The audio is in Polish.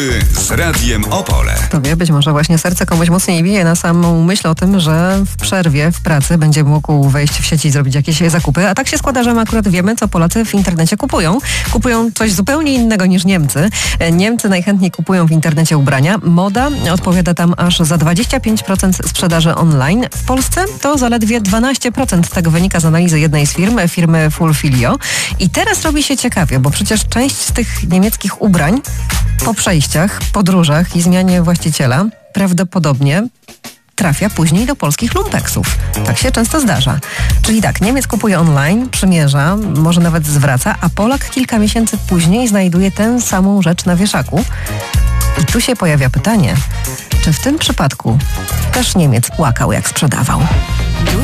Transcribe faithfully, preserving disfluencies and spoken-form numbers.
Z Radiem Opole. To wie, być może właśnie serce komuś mocniej bije na samą myśl o tym, że w przerwie, w pracy będzie mógł wejść w sieci i zrobić jakieś zakupy. A tak się składa, że my akurat wiemy, co Polacy w internecie kupują. Kupują coś zupełnie innego niż Niemcy. Niemcy najchętniej kupują w internecie ubrania. Moda odpowiada tam aż za dwadzieścia pięć procent sprzedaży online. W Polsce to zaledwie dwanaście procent. Tak wynika z analizy jednej z firm, firmy Fulfilio. I teraz robi się ciekawie, bo przecież część z tych niemieckich ubrań po przejściach, podróżach i zmianie właściciela prawdopodobnie trafia później do polskich lumpeksów. Tak się często zdarza. Czyli tak, Niemiec kupuje online, przymierza, może nawet zwraca, a Polak kilka miesięcy później znajduje tę samą rzecz na wieszaku. I tu się pojawia pytanie, czy w tym przypadku też Niemiec płakał, jak sprzedawał?